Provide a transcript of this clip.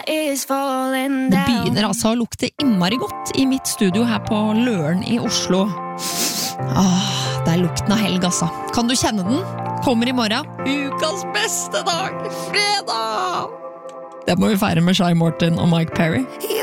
Det begynner altså å lukte innmari godt I mitt studio her på Løren I Oslo. Det lukten av helg altså. Kan du kjenne den? Kommer I morgen. Ukas beste dag, fredag! Det må vi feire med Shai Morton og Mike Perry.